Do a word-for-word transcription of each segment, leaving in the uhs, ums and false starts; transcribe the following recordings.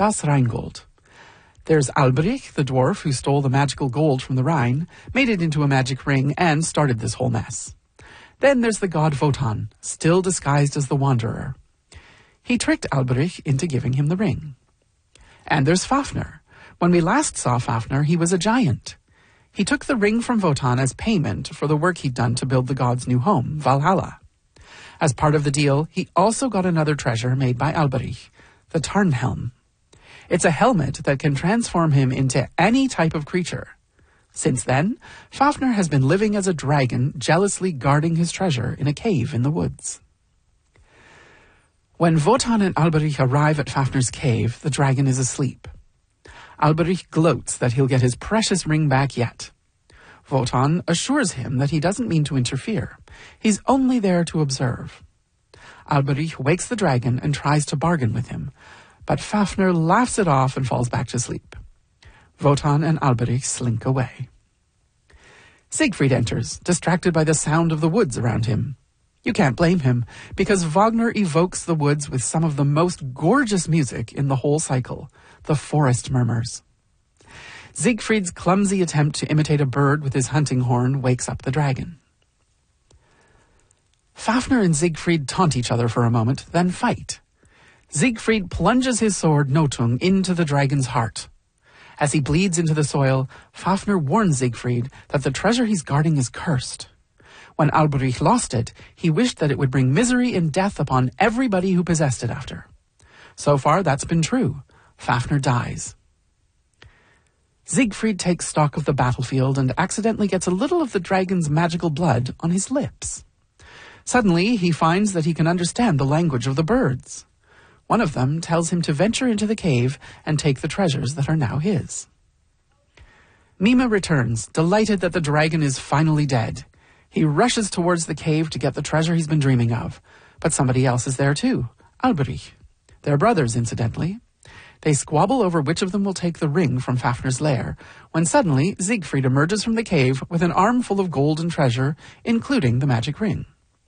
Das Rheingold. There's Alberich, the dwarf who stole the magical gold from the Rhine, made it into a magic ring, and started this whole mess. Then there's the god Wotan, still disguised as the Wanderer. He tricked Alberich into giving him the ring. And there's Fafnir. When we last saw Fafnir, he was a giant. He took the ring from Wotan as payment for the work he'd done to build the god's new home, Valhalla. As part of the deal, he also got another treasure made by Alberich, the Tarnhelm. It's a helmet that can transform him into any type of creature. Since then, Fafnir has been living as a dragon, jealously guarding his treasure in a cave in the woods. When Wotan and Alberich arrive at Fafnir's cave, the dragon is asleep. Alberich gloats that he'll get his precious ring back yet. Wotan assures him that he doesn't mean to interfere. He's only there to observe. Alberich wakes the dragon and tries to bargain with him, but Fafnir laughs it off and falls back to sleep. Wotan and Alberich slink away. Siegfried enters, distracted by the sound of the woods around him. You can't blame him, because Wagner evokes the woods with some of the most gorgeous music in the whole cycle, the forest murmurs. Siegfried's clumsy attempt to imitate a bird with his hunting horn wakes up the dragon. Fafnir and Siegfried taunt each other for a moment, then fight. Siegfried plunges his sword, Notung, into the dragon's heart. As he bleeds into the soil, Fafnir warns Siegfried that the treasure he's guarding is cursed. When Alberich lost it, he wished that it would bring misery and death upon everybody who possessed it after. So far, that's been true. Fafnir dies. Siegfried takes stock of the battlefield and accidentally gets a little of the dragon's magical blood on his lips. Suddenly, he finds that he can understand the language of the birds. One of them tells him to venture into the cave and take the treasures that are now his. Mime returns, delighted that the dragon is finally dead. He rushes towards the cave to get the treasure he's been dreaming of. But somebody else is there too, Alberich. They're brothers, incidentally. They squabble over which of them will take the ring from Fafnir's lair, when suddenly Siegfried emerges from the cave with an armful of gold and treasure, including the magic ring.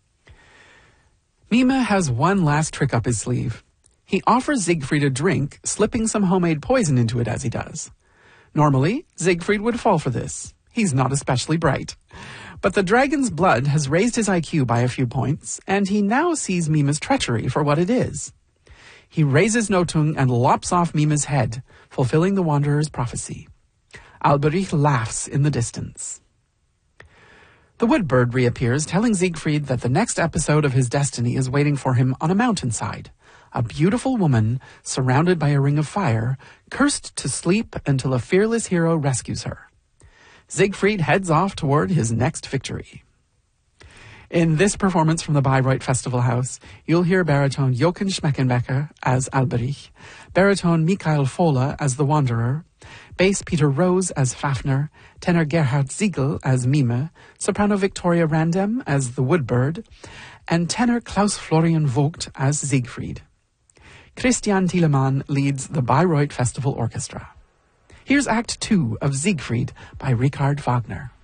Mime has one last trick up his sleeve. He offers Siegfried a drink, slipping some homemade poison into it as he does. Normally, Siegfried would fall for this. He's not especially bright. But the dragon's blood has raised his I Q by a few points, and he now sees Mime's treachery for what it is. He raises Notung and lops off Mime's head, fulfilling the Wanderer's prophecy. Alberich laughs in the distance. The woodbird reappears, telling Siegfried that the next episode of his destiny is waiting for him on a mountainside. A beautiful woman, surrounded by a ring of fire, cursed to sleep until a fearless hero rescues her. Siegfried heads off toward his next victory. In this performance from the Bayreuth Festival House, you'll hear baritone Jochen Schmeckenbecker as Alberich, baritone Michael Fohle as the Wanderer, bass Peter Rose as Fafnir, tenor Gerhard Siegel as Mime, soprano Victoria Randem as the Woodbird, and tenor Klaus Florian Vogt as Siegfried. Christian Thielemann leads the Bayreuth Festival Orchestra. Here's Act Two of Siegfried by Richard Wagner.